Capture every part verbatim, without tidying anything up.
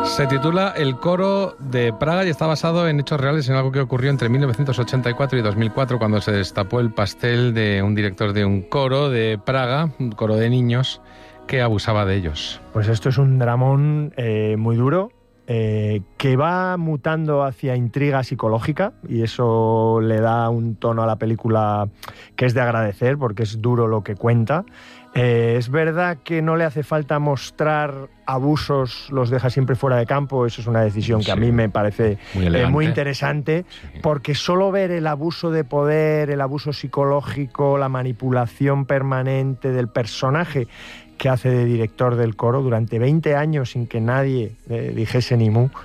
Se titula El coro de Praga y está basado en hechos reales, en algo que ocurrió entre mil novecientos ochenta y cuatro y dos mil cuatro, cuando se destapó el pastel de un director de un coro de Praga, un coro de niños, que abusaba de ellos. Pues esto es un dramón eh, muy duro, eh, que va mutando hacia intriga psicológica, y eso le da un tono a la película que es de agradecer, porque es duro lo que cuenta. Eh, es verdad que no le hace falta mostrar abusos, los deja siempre fuera de campo. Eso es una decisión que sí, a mí me parece muy, eh, muy interesante, sí. Porque solo ver el abuso de poder, el abuso psicológico, la manipulación permanente del personaje que hace de director del coro durante veinte años sin que nadie eh, dijese ni mu,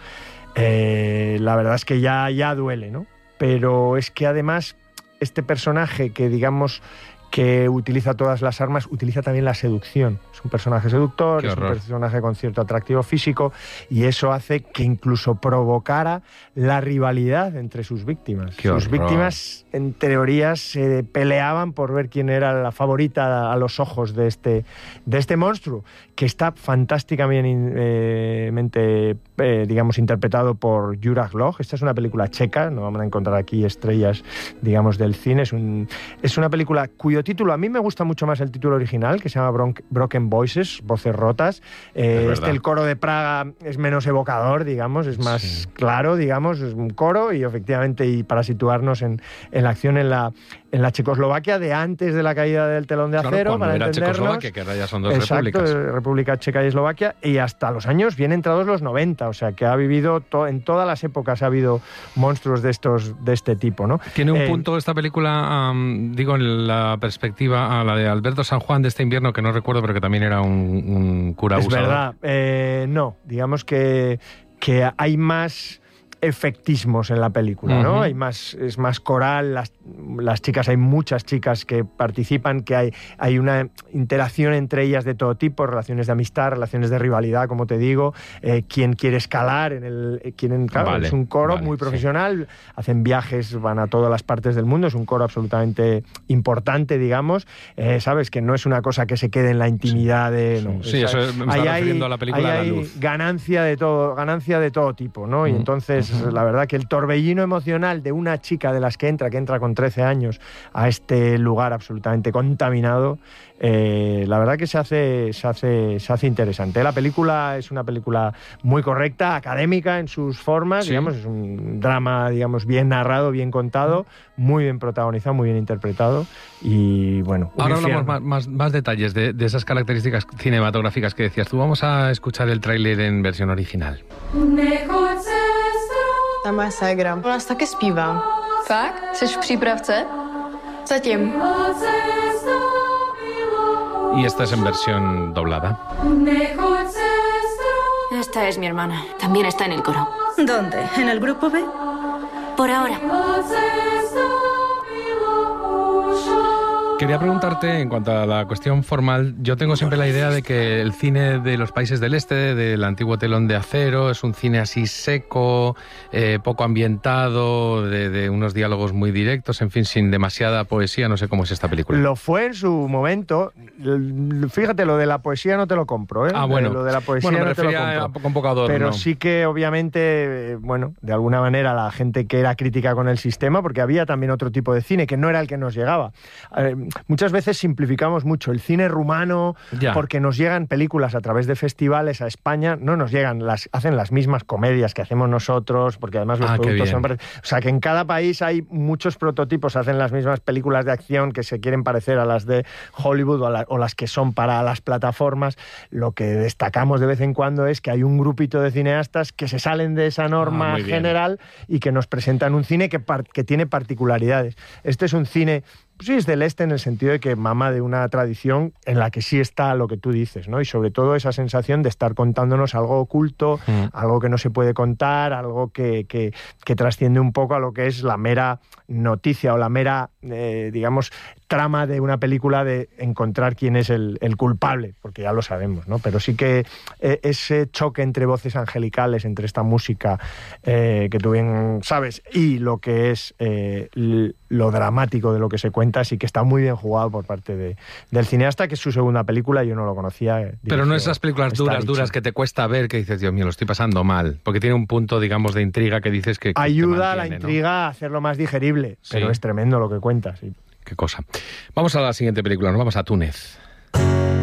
eh, la verdad es que ya, ya duele, ¿no? Pero es que además este personaje que digamos que utiliza todas las armas, utiliza también la seducción. Es un personaje seductor, es un personaje con cierto atractivo físico, y eso hace que incluso provocara la rivalidad entre sus víctimas. Qué sus horror. víctimas, en teoría, se peleaban por ver quién era la favorita a los ojos de este, de este monstruo, que está fantásticamente, eh, eh, digamos, interpretado por Juraj Loh. Esta es una película checa, no vamos a encontrar aquí estrellas, digamos, del cine. Es, un, es una película cuyo título, a mí me gusta mucho más el título original, que se llama Bron- Broken Voices, Voces Rotas. Eh, este, el coro de Praga, es menos evocador, digamos, es más sí. claro, digamos, es un coro, y efectivamente, y para situarnos en, en la acción en la, en la Checoslovaquia de antes de la caída del telón de acero, claro, para era entendernos. Checoslovaquia, que ahora ya son dos Exacto, repúblicas. República Checa y Eslovaquia, y hasta los años bien entrados los noventa, o sea que ha vivido, to- en todas las épocas ha habido monstruos de estos de este tipo, ¿no? Tiene un eh, punto esta película, um, digo, en la perspectiva a la de Alberto San Juan de este invierno, que no recuerdo, pero que también era un, un cura abusador. Es verdad, eh, no, digamos que, que hay más efectismos en la película, ¿no? Uh-huh. Hay más, es más coral, las, las chicas, hay muchas chicas que participan, que hay, hay una interacción entre ellas de todo tipo, relaciones de amistad, relaciones de rivalidad, como te digo, eh, quien quiere escalar, en el, quieren, claro, vale, es un coro vale, muy profesional, sí. Hacen viajes, van a todas las partes del mundo, es un coro absolutamente importante, digamos, eh, sabes, que no es una cosa que se quede en la intimidad de... No, sí, es, eso me está refiriendo a la película hay, La Luz. Hay ganancia de todo, ganancia de todo tipo, ¿no? Y mm. entonces la verdad que el torbellino emocional de una chica de las que entra, que entra con trece años a este lugar absolutamente contaminado, eh, la verdad que se hace, se hace, se hace interesante. La película es una película muy correcta, académica en sus formas, sí. digamos, es un drama, digamos, bien narrado, bien contado, muy bien protagonizado, muy bien interpretado, y bueno... Ahora hablamos más, más, más detalles de, de esas características cinematográficas que decías tú. Vamos a escuchar el tráiler en versión original. Ta moje ségra. U nás taky zpívá. Fakt? Jseš v přípravce? Zatím. Y esta es en versión doblada. Esta es mi hermana. También está en el coro. ¿Dónde? ¿En el grupo B? Por ahora. Quería preguntarte, en cuanto a la cuestión formal, yo tengo siempre la idea de que el cine de los países del este, del antiguo telón de acero, es un cine así seco, eh, poco ambientado, de, de unos diálogos muy directos, en fin, sin demasiada poesía. No sé cómo es esta película. Lo fue en su momento. Fíjate, lo de la poesía no te lo compro, ¿eh? Ah, bueno. Lo de la poesía bueno, me no te lo refería compro. a un poco adorno. Pero sí que, obviamente, eh, bueno, de alguna manera la gente que era crítica con el sistema, porque había también otro tipo de cine que no era el que nos llegaba. Eh, Muchas veces simplificamos mucho el cine rumano, ya. porque nos llegan películas a través de festivales a España, no nos llegan, las hacen las mismas comedias que hacemos nosotros, porque además los ah, productos son... O sea, que en cada país hay muchos prototipos, hacen las mismas películas de acción que se quieren parecer a las de Hollywood o, a la, o las que son para las plataformas. Lo que destacamos de vez en cuando es que hay un grupito de cineastas que se salen de esa norma ah, general y que nos presentan un cine que, par- que tiene particularidades. Este es un cine... Sí, es del este en el sentido de que mama de una tradición en la que sí está lo que tú dices, ¿no? Y sobre todo esa sensación de estar contándonos algo oculto, mm. algo que no se puede contar, algo que, que, que trasciende un poco a lo que es la mera noticia o la mera, eh, digamos, trama de una película de encontrar quién es el, el culpable, porque ya lo sabemos, ¿no? Pero sí que eh, ese choque entre voces angelicales, entre esta música eh, que tú bien sabes, y lo que es eh, lo dramático de lo que se cuenta, sí que está muy bien jugado por parte de, del cineasta, que es su segunda película, yo no lo conocía. Pero no esas películas duras, duras que te cuesta ver, que dices, Dios mío, lo estoy pasando mal, porque tiene un punto, digamos, de intriga que dices que... que ayuda a la ¿no? intriga a hacerlo más digerible, sí. Pero es tremendo lo que cuenta, sí. Qué cosa. Vamos a la siguiente película, nos vamos a Túnez.